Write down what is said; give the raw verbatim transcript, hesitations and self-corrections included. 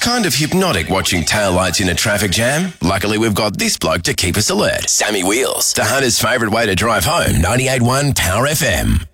kind of hypnotic watching taillights in a traffic jam. Luckily, we've got this bloke to keep us alert. Sammy Wheels, the hunter's favourite way to drive home. ninety-eight point one Power F M.